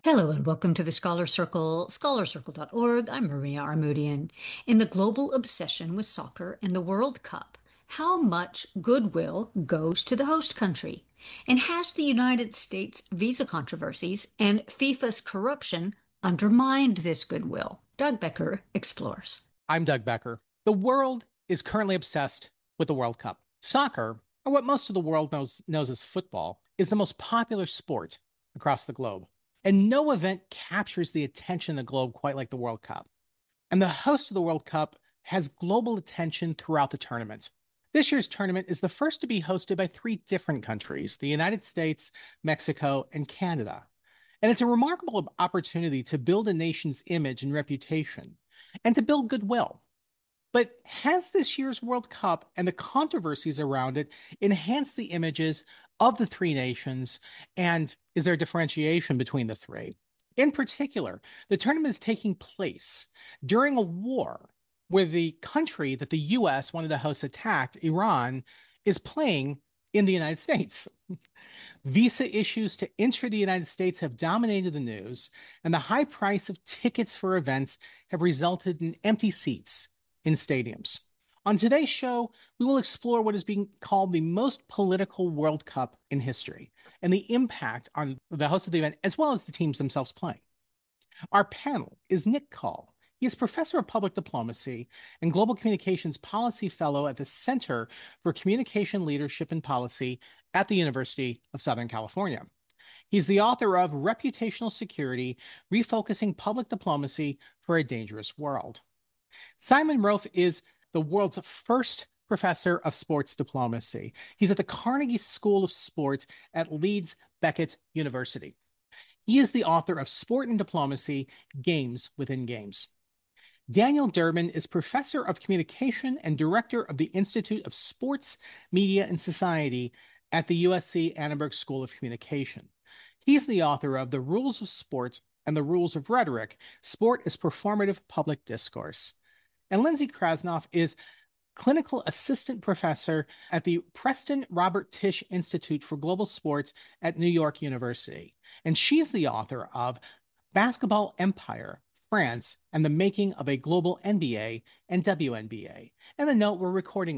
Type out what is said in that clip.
Hello and welcome to the Scholar Circle, scholarcircle.org. I'm Maria Armoudian. In the global obsession with soccer and the World Cup, how much goodwill goes to the host country? And has the United States visa controversies and FIFA's corruption undermined this goodwill? Doug Becker explores. I'm Doug Becker. The world is currently obsessed with the World Cup. Soccer, or what most of the world knows as football, is the most popular sport across the globe. And no event captures the attention of the globe quite like the World Cup. And the host of the World Cup has global attention throughout the tournament. This year's tournament is the first to be hosted by three different countries: the United States, Mexico, and Canada. And it's a remarkable opportunity to build a nation's image and reputation and to build goodwill. But has this year's World Cup and the controversies around it enhanced the images of the three nations? And is there differentiation between the three? In particular, the tournament is taking place during a war where the country that the US wanted to host attacked, Iran, is playing in the United States. Visa issues to enter the United States have dominated the news, and the high price of tickets for events have resulted in empty seats in stadiums. On today's show, we will explore what is being called the most political World Cup in history and the impact on the host of the event, as well as the teams themselves playing. Our panel is Nick Call. He is professor of public diplomacy and global communications policy fellow at the Center for Communication Leadership and Policy at the University of Southern California. He's the author of Reputational Security: Refocusing Public Diplomacy for a Dangerous World. Simon Rofe is the world's first professor of sports diplomacy. He's at the Carnegie School of Sport at Leeds Beckett University. He is the author of Sport and Diplomacy: Games Within Games. Daniel Durbin is professor of communication and director of the Institute of Sports, Media, and Society at the USC Annenberg School of Communication. He's the author of The Rules of Sport and the Rules of Rhetoric: Sport as Performative Public Discourse. And Lindsay Krasnoff is clinical assistant professor at the Preston Robert Tisch Institute for Global Sports at New York University. And she's the author of Basketball Empire: France and the Making of a Global NBA and WNBA. And a note, we're recording